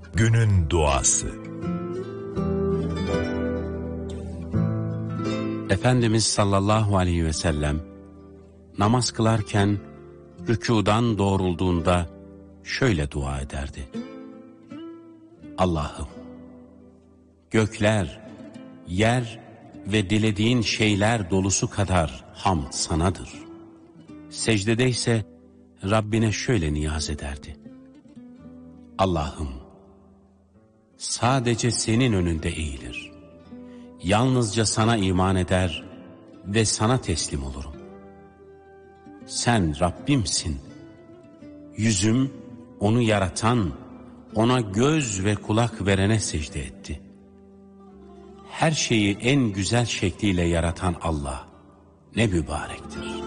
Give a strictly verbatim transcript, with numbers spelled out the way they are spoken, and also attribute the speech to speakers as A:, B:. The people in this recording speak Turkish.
A: Günün duası.
B: Efendimiz sallallahu aleyhi ve sellem namaz kılarken rükûdan doğrulduğunda şöyle dua ederdi: Allah'ım, gökler, yer ve dilediğin şeyler dolusu kadar hamd sanadır. Secdede ise Rabbine şöyle niyaz ederdi: Allah'ım, sadece senin önünde eğilir. Yalnızca sana iman eder ve sana teslim olurum. Sen Rabbimsin. Yüzüm onu yaratan, ona göz ve kulak verene secde etti. Her şeyi en güzel şekliyle yaratan Allah ne mübarektir.